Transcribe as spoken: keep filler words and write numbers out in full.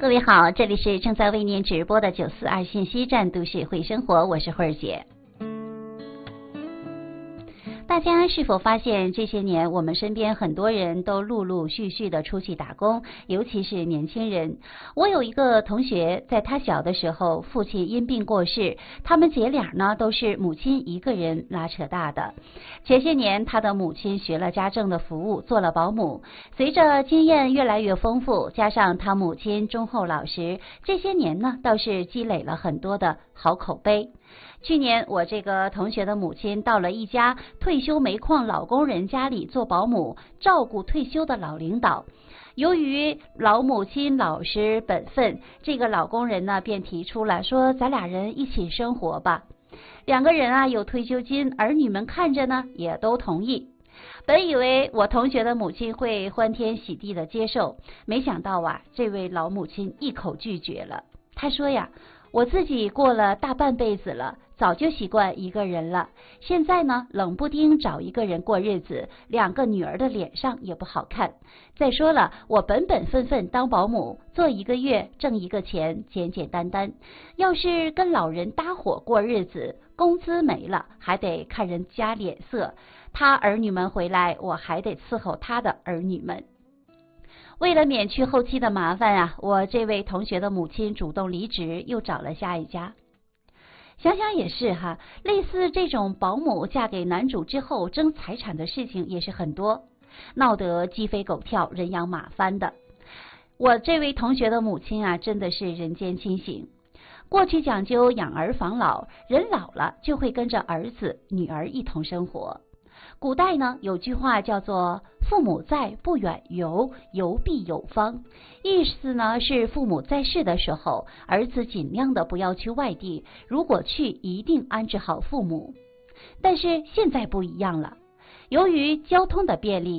各位好，这里是正在为您直播的九四二信息站都市会生活，我是慧儿姐。大家是否发现这些年我们身边很多人都陆陆续续的出去打工，尤其是年轻人。我有一个同学，在他小的时候父亲因病过世，他们姐俩呢都是母亲一个人拉扯大的。前些年他的母亲学了家政的服务，做了保姆，随着经验越来越丰富，加上他母亲忠厚老实，这些年呢倒是积累了很多的好口碑。去年我这个同学的母亲到了一家退休煤矿老工人家里做保姆，照顾退休的老领导。由于老母亲老实本分，这个老工人呢便提出了说，咱俩人一起生活吧。两个人啊有退休金，儿女们看着呢也都同意。本以为我同学的母亲会欢天喜地的接受，没想到啊这位老母亲一口拒绝了。她说呀，我自己过了大半辈子了，早就习惯一个人了，现在呢冷不丁找一个人过日子，两个女儿的脸上也不好看。再说了，我本本分分当保姆，做一个月挣一个钱，简简单单。要是跟老人搭伙过日子，工资没了还得看人家脸色，他儿女们回来，我还得伺候他的儿女们。为了免去后期的麻烦啊，我这位同学的母亲主动离职，又找了下一家。想想也是哈，类似这种保姆嫁给男主之后争财产的事情也是很多，闹得鸡飞狗跳，人仰马翻的。我这位同学的母亲啊，真的是人间清醒。过去讲究养儿防老，人老了就会跟着儿子、女儿一同生活。古代呢有句话叫做父母在，不远游，游必有方，意思呢是父母在世的时候，儿子尽量的不要去外地，如果去一定安置好父母。但是现在不一样了，由于交通的便利，